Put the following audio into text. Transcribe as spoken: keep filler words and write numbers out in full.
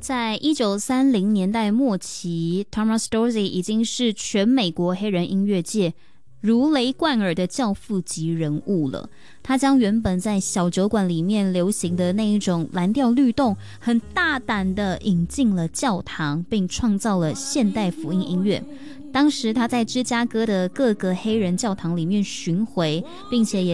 在一九三零年代末期 Thomas Dorsey 已经是全美国黑人音乐界如雷贯耳的教父级人物了。他将原本在小酒馆里面流行的那一种蓝调律动很大胆的引进了教堂，并创造了现代福音音乐。当时他在芝加哥的各个黑人教堂里面巡回，并且也